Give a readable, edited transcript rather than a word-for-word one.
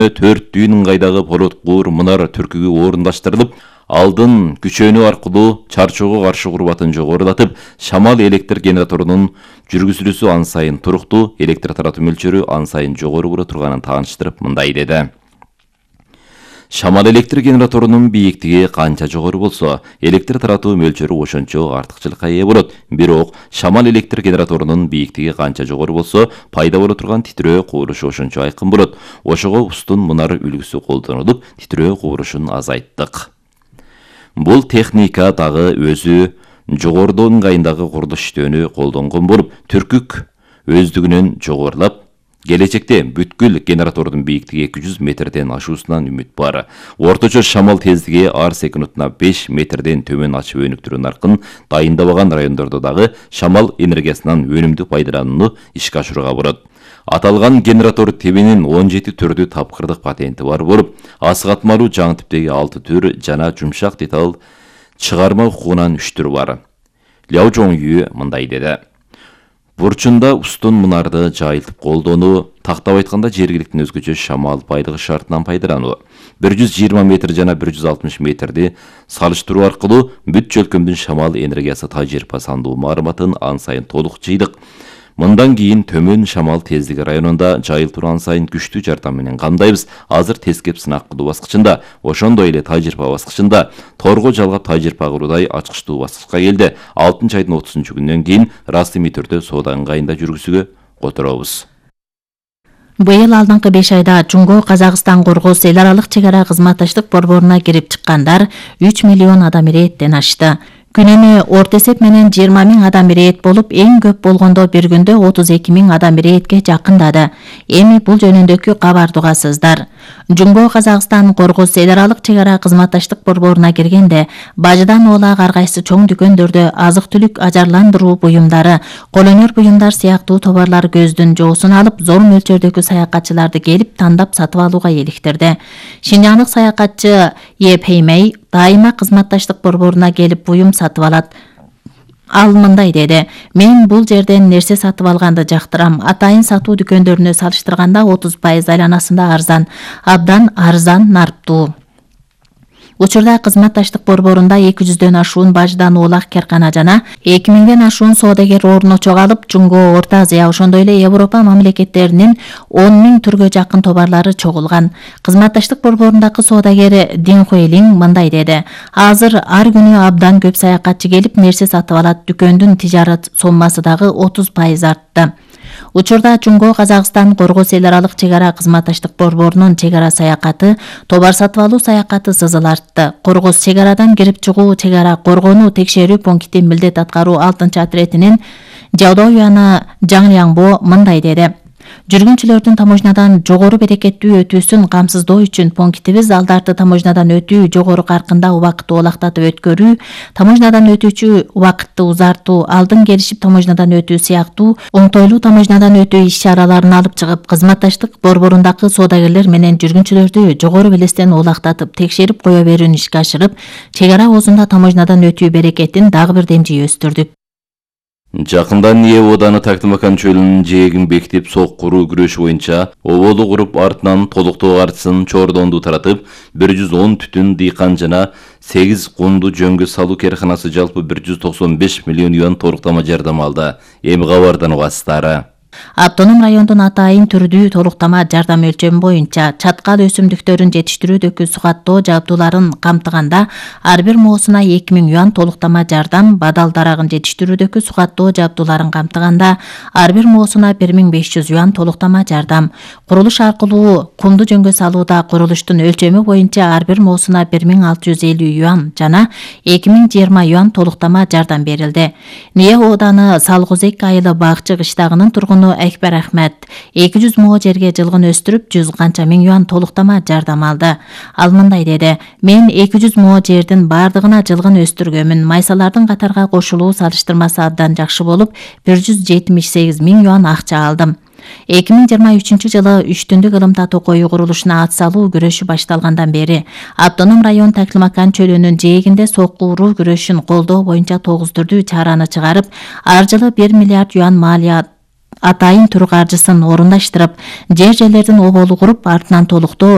4 ыңгайдагы Полоткуур мунар түркүгү орундаштырылып, алдын күчөнүү аркылуу чарчоого каршы курбатын жогорулатып, шамал электр генераторунун жүргүзүлүүсү ан сайын туруктуу, электр таратуу мөлчөрү ан сайын жогору боло турганын тааныштырып мындай деди. Шамал электр генераторунун бийиктиги канча жогору болсо, электр таратуу мөлчөрү ошончо артыкчылыкка ээ болот. Бирок шамал электр генераторунун бийиктиги канча жогору болсо, пайда боло турган титрөө кубулушу ошончо айкын болот. Ошого устун мунар үлгүсү колдонулуп, титрөө кубулушун азайттык. Бул техника дагы өзү жогорудо ыңгайындагы курулуш иштөөнү колдонгон болуп, түркүк өздүгүнөн жогорулап, келечекте бүткүл генератордун бийиктиги 200 метрден ашуусунан үмүт бар. Орточо шамал тездиги ар секундуна 5 метрден төмөн ачып өнүктүрүү наркын дайындабаган райондордо дагы шамал энергиясынан өнүмдүү пайдаланууну ишке ашырууга болот. Аталган генератор тибинин 17 түрдүү тапкырдык патенти бар болуп, асыгатмалуу жаңы типтеги 6 түр жана жумшак деталь чыгарма укугунан 3 түр бар. Ляо Жоңю мындай деди. Бурчунда устун мунарды жайылтып колдонуу, тактап айтканда жергиликтин өзгөчө шамал байлыгы шартынан пайдалануу. 120 метр жана 160 метрди салыштыруу аркылуу бүт чөлкөмдүн шамал энергиясы тажрыйба сандуу маалыматын ан сайын толук жыйдык. Мындан кийин төмөн шамал тездиги районунда жайылтууну ан сайын күчтүү жардам менен камдайбыз. Азыр тескеп сынак кылуу баскычында, ошондой эле тажрыйба баскычында, торго жалгап тажрыйба кылуудай ачкычтуу баскычка келди. 6-айдын 30-күнүнөн кийин расмий түрдө соода ыңгайында жүргүзүүгө которобуз. Быйыл алдыңкы 5 айда Жумго-Казакстан Кыргыз эл аралык чек ара кызматташтык борборуна кирип чыккандар 3 миллион адам ирээттен ашты. Күнүнө орто эсеп менен 20 000 адам ирээт болуп, эң көп болгондо бир күндө 32 000 адам ирээтке жакындады. Эми бул жөнүндөгү кабарды угасыздар. Жумго-Казакстан Кыргыз эл аралык чек ара кызматташтык борборуна киргенде, бажыдан улак ар кайсы чоң дүкөндөрдө азык-түлүк, ажарландыруу буюмдары, колөнөр буюмдар сыяктуу товарлар көздүн жоосун алып, зор мөлчөрдөгү саякатчыларды келип тандап сатып алууга эликтирди. Шинжаңдык саякатчы Епеймей дайыма кызматташтык борборуна келип буюм сатып алат. Ал мындай деди. Мен бул жерден нерсе сатып алганды жактырам. Атайын сатуу дүкөндөрүнө салыштырганда 30% айланасында арзан. Абдан арзан, нарптуу. Учурда кызматташтык борборунда 200дөн ашуун бажыдан улак керкана жана 2000ден ашуун соодагер орун очок алып, Жумго, Орто Азия, ошондой эле Европа мамлекеттеринин 10 000 түргө жакын товарлары чогулган. Кызматташтык борборундагы соодагер Дин Хуэлин мындай деди. Азыр ар күнү абдан көп саякатчы келип нерсе сатып алат. Дүкөндүн тижарат соммасы дагы 30% артты. Учурда Жумго-Казакстан Кыргыз эл аралык чек ара кызматташтык борборунун чек ара саякаты, товар сатып алуу саякаты сызыл артты. Кыргыз чек арадан кирип чыгуу, чек ара коргонуу текшерүү пункти милдет аткаруу 6-отрядынын Жаудоюана Жаңлянбо мындай деди. Жүргүнчүлөрдүн таможнядан жогору берекеттүү өтүүсүн камсыздоо үчүн пунктибиз алдарды таможнядан өтүү жогору каркында убакытты олактатып өткөрүү, таможнядан өтүүчү убакытты узартуу, алдын келишип таможнядан өтүү сыяктуу оңтойлуу таможнядан өтүү иш-чараларын алып чыгып, кызматташтык борборундагы соодагерлер менен жүргүнчүлөрдү жогору белестен олактатып, текшерип кое берүүнү ишке ашырып, чек ара оозунда таможнядан өтүү берекетин дагы бир демжи өстүрдүк. Жакындан ЕО-даны Тактымакан чөлүнүн жээгин бекитип соккуруу күрөшү боюнча оболу куруп артынан толуктоо картысын Чордонду таратып, 110 түтүн дыйкан жана 8 кунду жөнгө салуу керканасы жалпы 195 миллион юан толуктама жардам алды. Эми кабардан угасыздары. Автоном райондун атайын түрдүү толуктама жардам өлчөмү боюнча чаткал өсүмдүктөрүн жетиштирүүдөгү сугаттоо жабдууларын камтыганда ар бир моосуна 2000 юан толуктама жардам, бадал дарагын жетиштирүүдөгү сугаттоо жабдууларын камтыганда ар бир моосуна 1500 юан толуктама жардам. Курулуш аркылуу кумду жөнгө салууда курулуштун өлчөмү боюнча ар бир моосуна 1650 юан жана 2020 юан толуктама жардам берилди. НИЭ-оданы Салгозек айылы Бакчы кыштагынын тургуну Экбер Ахмет 200 мо жерге жылгын өстүрүп 100 канча миң юан толуктама жардам алды. Ал мындай деди. Мен 200 мо жердин бардыгына жылгын өстүргөмүн. Майсалардын катарга кошулуу салыштырмасы абдан жакшы болуп 178 миң юан акча алдым. 2023 жылы 3 түндүк ылым татуу коюу курулушуна ат салуу күрөшү башталгандан бери автоном район Тактымакан чөлүнүн жээгинде соккуруу күрөшүн колдоо боюнча 9 түрдүү чараны чыгарып, ар жылы 1 миллиард юан малия атайын түр каржысын орундаштырып, жер-жерлердин оболу куруп, артынан толуктоо